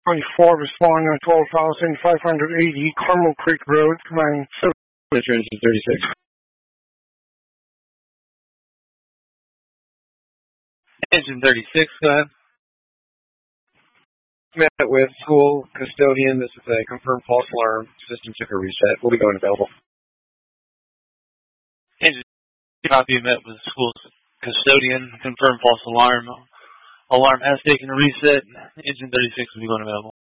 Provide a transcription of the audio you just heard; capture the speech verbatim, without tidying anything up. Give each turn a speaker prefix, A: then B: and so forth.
A: twenty-four, respond on twelve thousand five hundred eighty Carmel Creek Road, command seven.
B: Engine thirty-six.
C: Engine thirty-six, go ahead.
B: Met with school custodian. This is a confirmed false alarm. System checker reset. Will be going available.
C: Engine copy met with school custodian. Confirmed false alarm. Alarm has taken a reset. Engine thirty-six will be going available.